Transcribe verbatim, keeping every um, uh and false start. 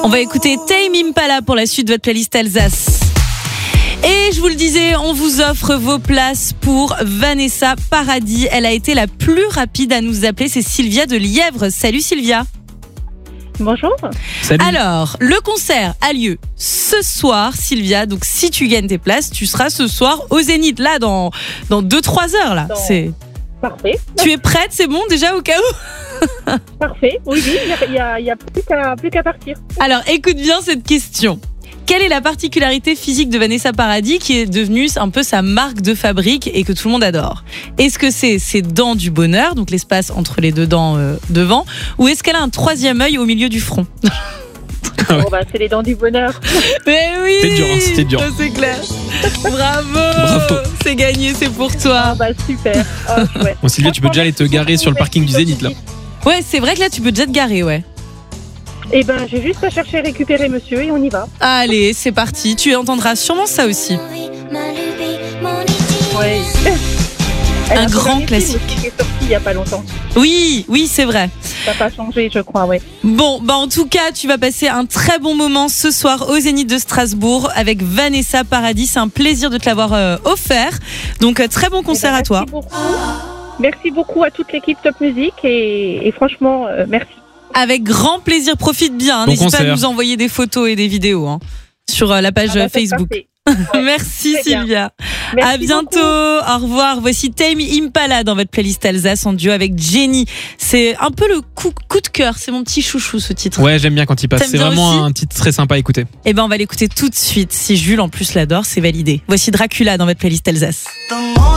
On va écouter Tame Impala pour la suite de votre playlist Alsace. Et je vous le disais, on vous offre vos places pour Vanessa Paradis. Elle a été la plus rapide à nous appeler. C'est Sylvia de Lièvre. Salut Sylvia. Bonjour. Salut. Alors, le concert a lieu ce soir, Sylvia. Donc, si tu gagnes tes places, tu seras ce soir au Zénith. Là, dans dans deux trois heures là. Dans... C'est. Parfait. Tu es prête, c'est bon déjà au cas où? Parfait. Oui, oui. Il y a, y a plus qu'à plus qu'à partir. Alors, écoute bien cette question. Quelle est la particularité physique de Vanessa Paradis qui est devenue un peu sa marque de fabrique et que tout le monde adore? Est-ce que c'est ses dents du bonheur, donc l'espace entre les deux dents euh, devant, ou est-ce qu'elle a un troisième œil au milieu du front? Bon, bah, c'est les dents du bonheur. Mais oui, C'était dur, hein, c'était dur. Ça, c'est clair. Bravo, Bravo. C'est gagné, c'est pour toi. Ah bah super. Oh, chouette. Bon, Sylvia, tu peux déjà aller te garer sur le parking du Zénith là. Ouais, c'est vrai que là tu peux déjà te garer, ouais. Eh ben, j'ai juste à chercher à récupérer monsieur et on y va. Allez, c'est parti. Tu entendras sûrement ça aussi. Ouais. Un grand classique. Qui est sorti il y a pas longtemps. Oui, oui, c'est vrai. Ça n'a pas changé, je crois, ouais. Bon, bah en tout cas, tu vas passer un très bon moment ce soir au Zénith de Strasbourg avec Vanessa Paradis. C'est un plaisir de te l'avoir euh, offert. Donc, euh, très bon concert Eh ben, à toi. Merci beaucoup. Merci beaucoup à toute l'équipe Top Music et, et franchement, euh, merci. Avec grand plaisir, profite bien. Hein. Bon N'hésite pas à concert. nous envoyer des photos et des vidéos hein, sur euh, la page Ah bah, euh, c'est Facebook. parfait. Ouais, Merci très bien. Sylvia. Merci À bientôt. beaucoup. Au revoir. Voici Tame Impala dans votre playlist Alsace en duo avec Jenny. C'est un peu le coup, coup de cœur. C'est mon petit chouchou ce titre. Ouais, j'aime bien quand il passe. T'aimes C'est bien vraiment aussi un titre très sympa à écouter. Et ben on va l'écouter tout de suite. Si Jules en plus l'adore, c'est validé. Voici Dracula dans votre playlist Alsace.